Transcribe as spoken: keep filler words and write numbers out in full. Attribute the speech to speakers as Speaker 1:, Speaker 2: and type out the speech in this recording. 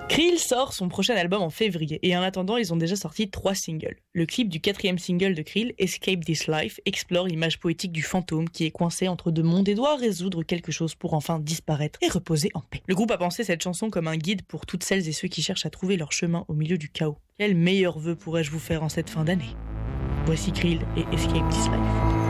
Speaker 1: Krill sort son prochain album en février et en attendant, ils ont déjà sorti trois singles. Le clip du quatrième single de Krill, Escape This Life, explore l'image poétique du fantôme qui est coincé entre deux mondes et doit résoudre quelque chose pour enfin disparaître et reposer en paix. Le groupe a pensé cette chanson comme un guide pour toutes celles et ceux qui cherchent à trouver leur chemin au milieu du chaos. Quel meilleur vœu pourrais-je vous faire en cette fin d'année ? Voici Krill et Escape This Life.